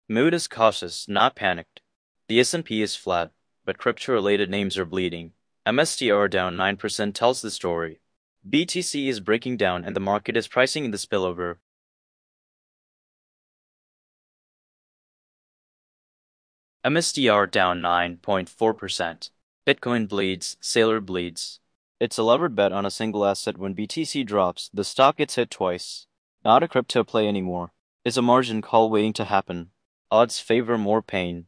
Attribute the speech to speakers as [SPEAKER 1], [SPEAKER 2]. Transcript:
[SPEAKER 1] Mood is cautious, not panicked. The S&P is flat, but crypto-related names are bleeding. MSTR down 9% tells the story. BTC is breaking down and the market is pricing in the spillover. MSTR down 9.4%. Bitcoin bleeds, Sailor bleeds. It's a levered bet on a single asset. When BTC drops, the stock gets hit twice. Not a crypto play anymore. It's a margin call waiting to happen. Odds favor more pain.